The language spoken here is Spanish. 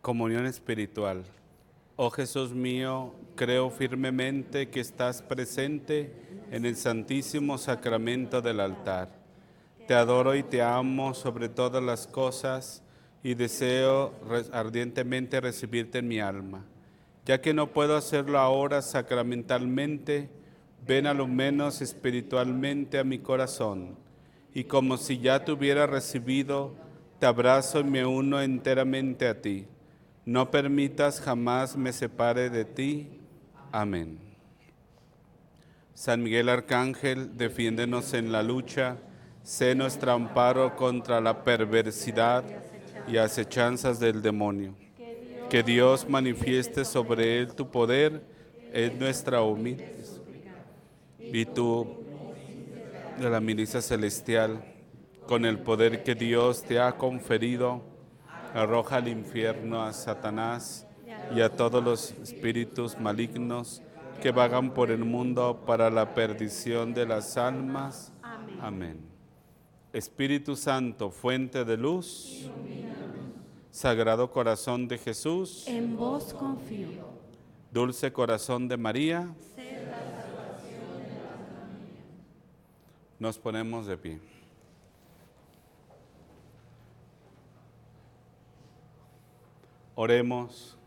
Comunión espiritual. Oh Jesús mío, creo firmemente que estás presente en el santísimo sacramento del altar. Te adoro y te amo sobre todas las cosas y deseo ardientemente recibirte en mi alma. Ya que no puedo hacerlo ahora sacramentalmente, ven a lo menos espiritualmente a mi corazón. Y como si ya te hubiera recibido, te abrazo y me uno enteramente a ti. No permitas jamás me separe de ti. Amén. San Miguel Arcángel, defiéndenos en la lucha, sé nuestro amparo contra la perversidad y acechanzas del demonio. Que Dios manifieste sobre él tu poder, es nuestra humilde. Y tú, de la milicia celestial, con el poder que Dios te ha conferido, arroja al infierno a Satanás y a todos los espíritus malignos que vagan por el mundo para la perdición de las almas. Amén. Amén. Espíritu Santo, fuente de luz, Sagrado Corazón de Jesús, en vos confío. Dulce Corazón de María, nos ponemos de pie. Oremos.